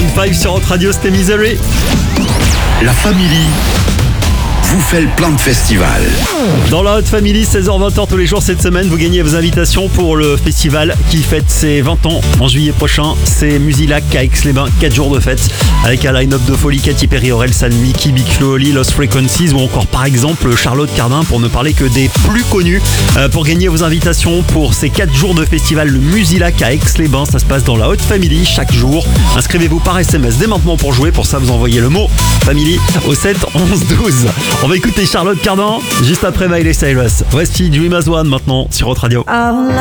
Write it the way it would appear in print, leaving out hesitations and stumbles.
5 sur Hot Radio, c'était Misery. La Family vous fait le plan de festival. Dans la Hot Family, 16h-20h tous les jours cette semaine, vous gagnez vos invitations pour le festival qui fête ses 20 ans en juillet prochain. C'est Musilac à Aix-les-Bains, 4 jours de fête avec un line-up de folie: Katy Perry, Orelsan, Mickey, Big Flo, Oli, Lost Frequencies ou encore par exemple Charlotte Cardin, pour ne parler que des plus connus. Pour gagner vos invitations pour ces 4 jours de festival, le Musilac à Aix-les-Bains, ça se passe dans la Hot Family chaque jour. Inscrivez-vous par SMS dès maintenant pour jouer. Pour ça, vous envoyez le mot Family au 7 11 12. On va écouter Charlotte Cardin juste après Miley Cyrus. Voici Dream As One maintenant sur Hot Radio.